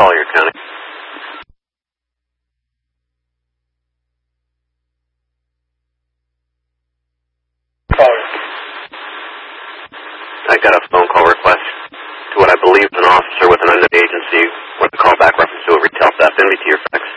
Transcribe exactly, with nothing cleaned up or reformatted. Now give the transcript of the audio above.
Collier County. Collier. I got a phone call request to what I believe is an officer with an unknown agency with a callback reference to a retail theft. N B T or fax.